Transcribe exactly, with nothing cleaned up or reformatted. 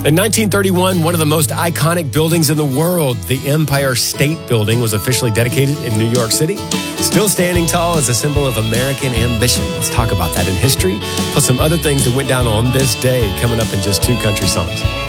In nineteen thirty-one, one of the most iconic buildings in the world, the Empire State Building, was officially dedicated in New York City. Still standing tall as a symbol of American ambition. Let's talk about that in history, plus some other things that went down on this day, coming up in just two country songs.